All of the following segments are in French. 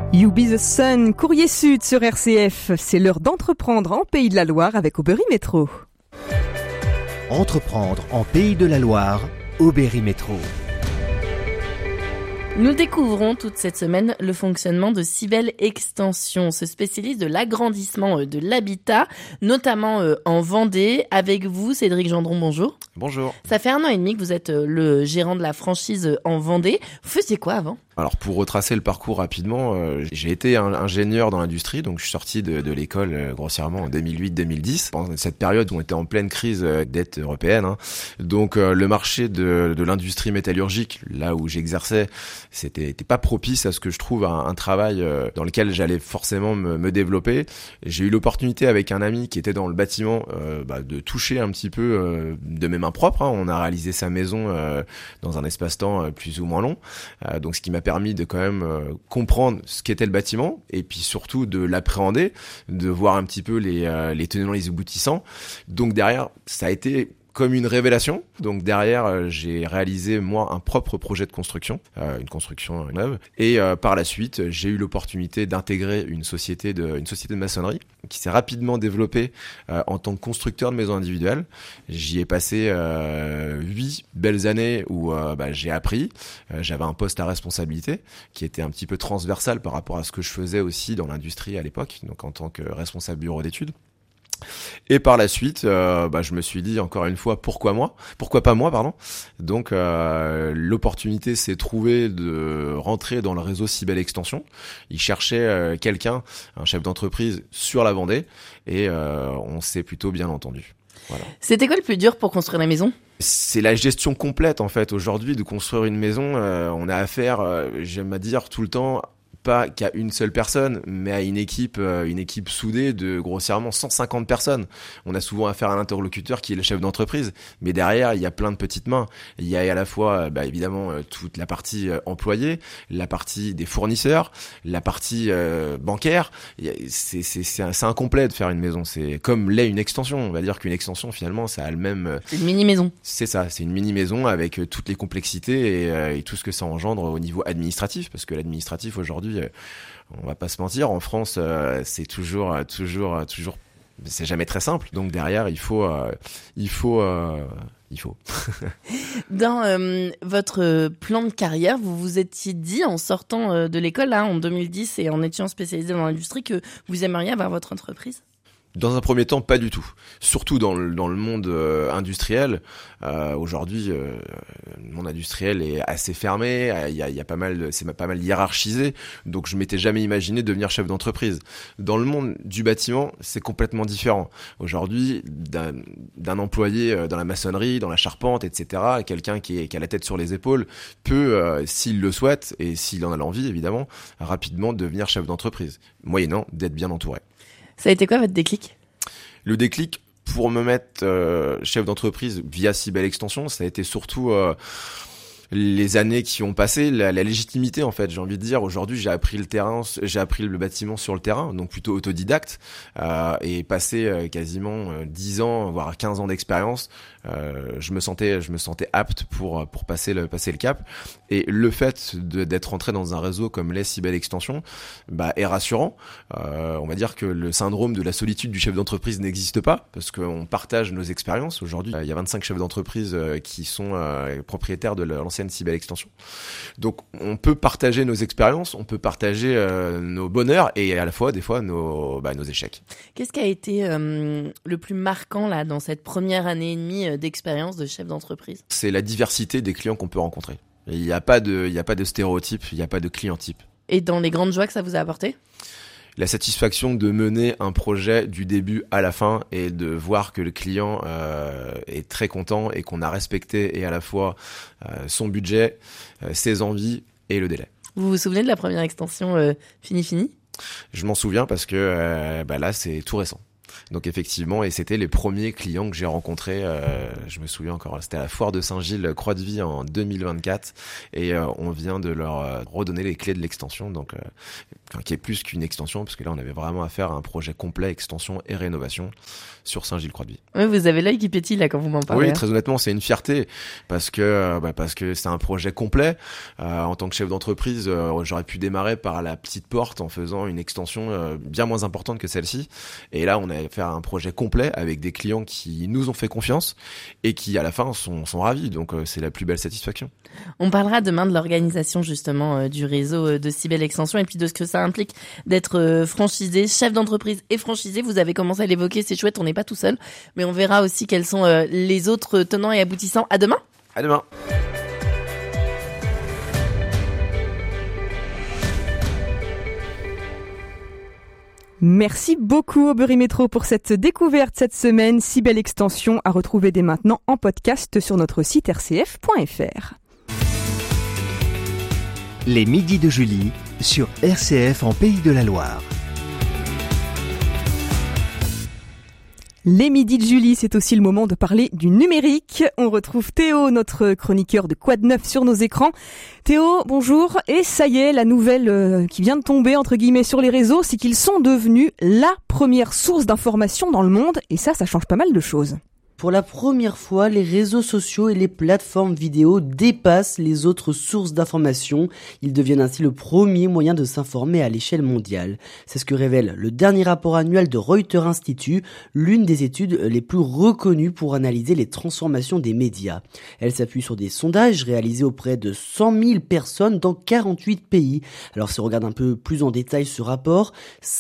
You Be The Sun, Courrier Sud sur RCF. C'est l'heure d'entreprendre en Pays de la Loire avec Auberi Métro. Entreprendre en Pays de la Loire, Auberi Métro. Nous découvrons toute cette semaine le fonctionnement de Cybelle Extension, ce spécialiste de l'agrandissement de l'habitat, notamment en Vendée. Avec vous, Cédric Gendron, bonjour. Bonjour. Ça fait 1 an et demi que vous êtes le gérant de la franchise en Vendée. Vous faisiez quoi avant ? Alors pour retracer le parcours rapidement, j'ai été ingénieur dans l'industrie, donc je suis sorti de l'école grossièrement en 2008-2010. Pendant cette période où on était en pleine crise dette européenne, donc le marché de l'industrie métallurgique, là où j'exerçais, c'était pas propice à ce que je trouve un travail dans lequel j'allais forcément me développer. J'ai eu l'opportunité avec un ami qui était dans le bâtiment de toucher un petit peu de mes mains propres. On a réalisé sa maison dans un espace-temps plus ou moins long, donc ce qui m'a permis de quand même comprendre ce qu'était le bâtiment et puis surtout de l'appréhender, de voir un petit peu les tenants, les aboutissants. Donc derrière, ça a été comme une révélation. Donc derrière, j'ai réalisé moi un propre projet de construction, une construction neuve. Et par la suite, j'ai eu l'opportunité d'intégrer une société de maçonnerie qui s'est rapidement développée en tant que constructeur de maisons individuelles. J'y ai passé 8 belles années où j'ai appris. J'avais un poste à responsabilité qui était un petit peu transversal par rapport à ce que je faisais aussi dans l'industrie à l'époque, donc en tant que responsable bureau d'études. Et par la suite, je me suis dit encore une fois, pourquoi pas moi. Donc l'opportunité s'est trouvée de rentrer dans le réseau Cybelle Extension. Ils cherchaient quelqu'un, un chef d'entreprise sur la Vendée, et on s'est plutôt bien entendu. Voilà. C'était quoi le plus dur pour construire la maison ? C'est la gestion complète en fait. Aujourd'hui, de construire une maison, on a affaire, j'aime à dire tout le temps, pas qu'à une seule personne, mais à une équipe soudée de grossièrement 150 personnes. On a souvent affaire à un interlocuteur qui est le chef d'entreprise, mais derrière, il y a plein de petites mains. Il y a à la fois, évidemment, toute la partie employée, la partie des fournisseurs, la partie bancaire. C'est incomplet de faire une maison. C'est comme l'est une extension. On va dire qu'une extension, finalement, ça a le même... C'est une mini-maison. C'est ça, c'est une mini-maison avec toutes les complexités et tout ce que ça engendre au niveau administratif, parce que l'administratif, aujourd'hui, on va pas se mentir, en France, c'est toujours, c'est jamais très simple. Donc derrière, il faut. Dans votre plan de carrière, vous vous étiez dit en sortant de l'école, là, en 2010, et en étant spécialisé dans l'industrie, que vous aimeriez avoir votre entreprise ? Dans un premier temps, pas du tout. Surtout dans le monde industriel. Aujourd'hui, le monde industriel est assez fermé. Il y a pas mal, c'est pas mal hiérarchisé. Donc, je m'étais jamais imaginé devenir chef d'entreprise. Dans le monde du bâtiment, c'est complètement différent. Aujourd'hui, d'un employé dans la maçonnerie, dans la charpente, etc., quelqu'un qui a la tête sur les épaules peut, s'il le souhaite et s'il en a l'envie, évidemment, rapidement devenir chef d'entreprise, moyennant d'être bien entouré. Ça a été quoi votre déclic ? Le déclic pour me mettre chef d'entreprise via Cybelle Extension, ça a été surtout les années qui ont passé, la légitimité en fait, j'ai envie de dire. Aujourd'hui, j'ai appris le bâtiment sur le terrain, donc plutôt autodidacte, et passé quasiment 10 ans, voire 15 ans d'expérience, je me sentais apte pour passer le cap. Et le fait d'être rentré dans un réseau comme l'est Cybelle Extension, est rassurant. On va dire que le syndrome de la solitude du chef d'entreprise n'existe pas, parce qu'on partage nos expériences. Aujourd'hui, il y a 25 chefs d'entreprise qui sont propriétaires de l'ancienne Cybelle Extension. Donc, on peut partager nos expériences, on peut partager nos bonheurs et à la fois, des fois, nos échecs. Qu'est-ce qui a été le plus marquant là dans cette première année et demie d'expérience de chef d'entreprise ? C'est la diversité des clients qu'on peut rencontrer. Il n'y a pas de stéréotype, il n'y a pas de client type. Et dans les grandes joies que ça vous a apporté ? La satisfaction de mener un projet du début à la fin et de voir que le client est très content et qu'on a respecté et à la fois son budget, ses envies et le délai. Vous vous souvenez de la première extension fini ? Je m'en souviens parce que là, c'est tout récent. Donc effectivement, et c'était les premiers clients que j'ai rencontrés. Je me souviens encore, c'était à la foire de Saint-Gilles, Croix de Vie en 2024, et on vient de leur redonner les clés de l'extension, donc qui est plus qu'une extension, parce que là on avait vraiment à faire un projet complet, extension et rénovation sur Saint-Gilles Croix de Vie. Ouais, vous avez l'œil qui pétille là quand vous m'en parlez. Oui, très honnêtement, c'est une fierté parce que c'est un projet complet. En tant que chef d'entreprise, j'aurais pu démarrer par la petite porte en faisant une extension bien moins importante que celle-ci. Et là, on a fait un projet complet avec des clients qui nous ont fait confiance et qui, à la fin, sont ravis. Donc, c'est la plus belle satisfaction. On parlera demain de l'organisation justement du réseau de Cybelle Extension et puis de ce que ça implique d'être franchisé, chef d'entreprise et franchisé. Vous avez commencé à l'évoquer, c'est chouette, on n'est pas tout seul. Mais on verra aussi quels sont les autres tenants et aboutissants. À demain. À demain. Merci beaucoup Aubery Métro pour cette découverte cette semaine. Cybelle Extension à retrouver dès maintenant en podcast sur notre site rcf.fr. Les midis de Julie sur RCF en Pays de la Loire. Les midis de Julie, c'est aussi le moment de parler du numérique. On retrouve Théo, notre chroniqueur de Quoi de neuf sur nos écrans. Théo, bonjour. Et ça y est, la nouvelle qui vient de tomber, entre guillemets, sur les réseaux, c'est qu'ils sont devenus la première source d'information dans le monde. Et ça change pas mal de choses. Pour la première fois, les réseaux sociaux et les plateformes vidéo dépassent les autres sources d'information. Ils deviennent ainsi le premier moyen de s'informer à l'échelle mondiale. C'est ce que révèle le dernier rapport annuel de Reuters Institute, l'une des études les plus reconnues pour analyser les transformations des médias. Elle s'appuie sur des sondages réalisés auprès de 100 000 personnes dans 48 pays. Alors si on regarde un peu plus en détail ce rapport,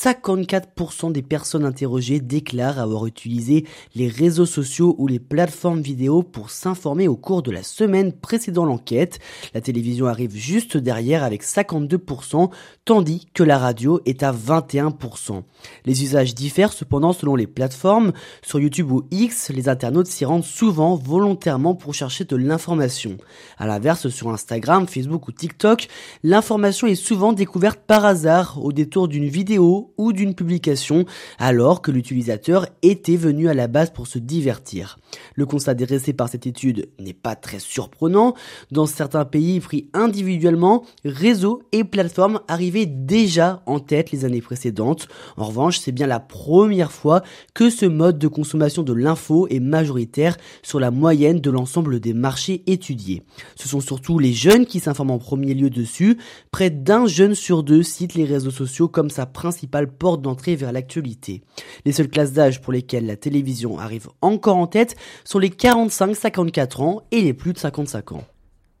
54% des personnes interrogées déclarent avoir utilisé les réseaux sociaux ou les plateformes vidéo pour s'informer au cours de la semaine précédant l'enquête. La télévision arrive juste derrière avec 52%, tandis que la radio est à 21%. Les usages diffèrent cependant selon les plateformes. Sur YouTube ou X, les internautes s'y rendent souvent volontairement pour chercher de l'information. À l'inverse, sur Instagram, Facebook ou TikTok, l'information est souvent découverte par hasard au détour d'une vidéo ou d'une publication, alors que l'utilisateur était venu à la base pour se divertir. Le constat dressé par cette étude n'est pas très surprenant. Dans certains pays pris individuellement, réseaux et plateformes arrivaient déjà en tête les années précédentes. En revanche, c'est bien la première fois que ce mode de consommation de l'info est majoritaire sur la moyenne de l'ensemble des marchés étudiés. Ce sont surtout les jeunes qui s'informent en premier lieu dessus. Près d'1 jeune sur 2 cite les réseaux sociaux comme sa principale porte d'entrée vers l'actualité. Les seules classes d'âge pour lesquelles la télévision arrive encore en tête sont les 45-54 ans et les plus de 55 ans.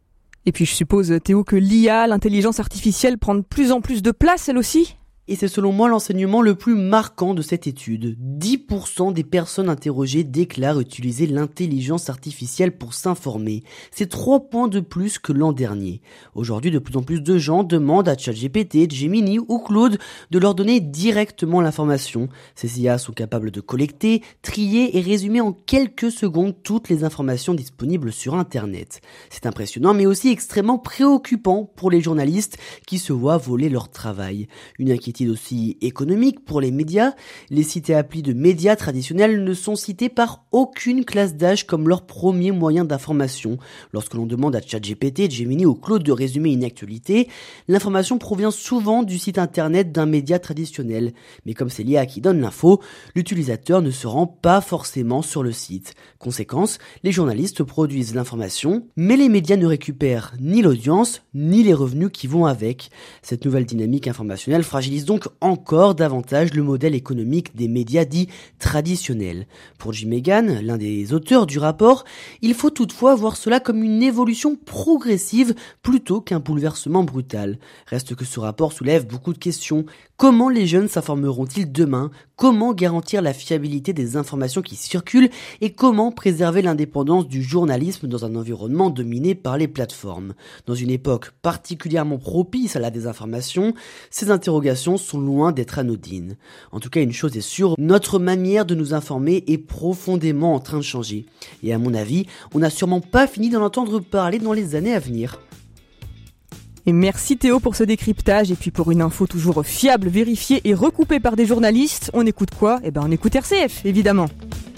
Et puis je suppose, Théo, que l'IA, l'intelligence artificielle, prend de plus en plus de place, elle aussi ? Et c'est selon moi l'enseignement le plus marquant de cette étude. 10% des personnes interrogées déclarent utiliser l'intelligence artificielle pour s'informer. C'est 3 points de plus que l'an dernier. Aujourd'hui, de plus en plus de gens demandent à ChatGPT, Gemini ou Claude de leur donner directement l'information. Ces IA sont capables de collecter, trier et résumer en quelques secondes toutes les informations disponibles sur Internet. C'est impressionnant mais aussi extrêmement préoccupant pour les journalistes qui se voient voler leur travail. Une inquiétude aussi économique pour les médias. Les sites et applis de médias traditionnels ne sont cités par aucune classe d'âge comme leur premier moyen d'information. Lorsque l'on demande à ChatGPT, Gemini ou Claude de résumer une actualité, l'information provient souvent du site internet d'un média traditionnel. Mais comme c'est l'IA qui donne l'info, l'utilisateur ne se rend pas forcément sur le site. Conséquence, les journalistes produisent l'information, mais les médias ne récupèrent ni l'audience, ni les revenus qui vont avec. Cette nouvelle dynamique informationnelle fragilise donc encore davantage le modèle économique des médias dits traditionnels. Pour Jim Egan, l'un des auteurs du rapport, il faut toutefois voir cela comme une évolution progressive plutôt qu'un bouleversement brutal. Reste que ce rapport soulève beaucoup de questions. Comment les jeunes s'informeront-ils demain ? Comment garantir la fiabilité des informations qui circulent et comment préserver l'indépendance du journalisme dans un environnement dominé par les plateformes. Dans une époque particulièrement propice à la désinformation, ces interrogations sont loin d'être anodines. En tout cas, une chose est sûre, notre manière de nous informer est profondément en train de changer. Et à mon avis, on n'a sûrement pas fini d'en entendre parler dans les années à venir. Et merci Théo pour ce décryptage et puis pour une info toujours fiable, vérifiée et recoupée par des journalistes. On écoute quoi ? On écoute RCF, évidemment.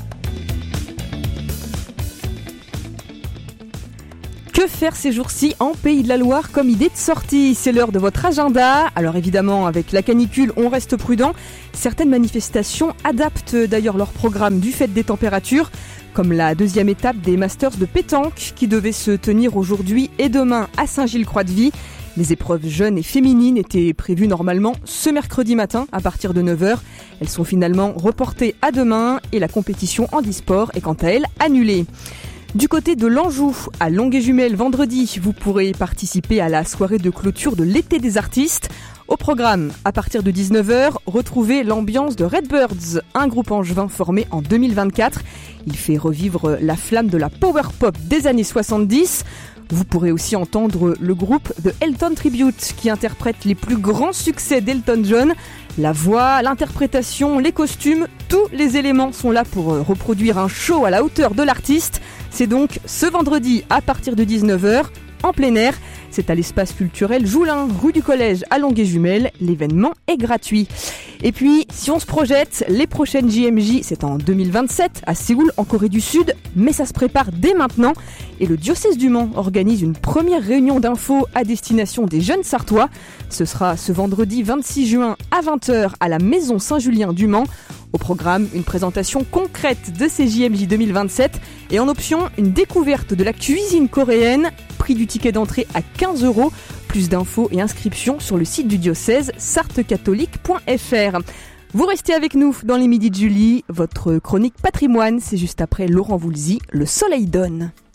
Que faire ces jours-ci en Pays de la Loire comme idée de sortie ? C'est l'heure de votre agenda. Alors évidemment, avec la canicule, on reste prudent. Certaines manifestations adaptent d'ailleurs leur programme du fait des températures, comme la deuxième étape des Masters de pétanque qui devait se tenir aujourd'hui et demain à Saint-Gilles-Croix-de-Vie. Les épreuves jeunes et féminines étaient prévues normalement ce mercredi matin à partir de 9h. Elles sont finalement reportées à demain et la compétition handisport est quant à elle annulée. Du côté de l'Anjou, à Longué-Jumelles vendredi, vous pourrez participer à la soirée de clôture de l'été des artistes. Au programme, à partir de 19h, retrouvez l'ambiance de Redbirds, un groupe angevin formé en 2024. Il fait revivre la flamme de la power pop des années 70. Vous pourrez aussi entendre le groupe The Elton Tribute qui interprète les plus grands succès d'Elton John. La voix, l'interprétation, les costumes, tous les éléments sont là pour reproduire un show à la hauteur de l'artiste. C'est donc ce vendredi à partir de 19h en plein air. C'est à l'espace culturel Joulin, rue du Collège à Longué-Jumelles. L'événement est gratuit. Et puis, si on se projette, les prochaines JMJ, c'est en 2027 à Séoul, en Corée du Sud, mais ça se prépare dès maintenant. Et le diocèse du Mans organise une première réunion d'infos à destination des jeunes Sartois. Ce sera ce vendredi 26 juin à 20h à la Maison Saint-Julien du Mans. Au programme, une présentation concrète de ces JMJ 2027 et en option, une découverte de la cuisine coréenne. Prix du ticket d'entrée à 15 €. Plus d'infos et inscriptions sur le site du diocèse sartecatholique.fr. Vous restez avec nous dans les Midis de Julie. Votre chronique patrimoine, c'est juste après Laurent Voulzy, Le Soleil donne.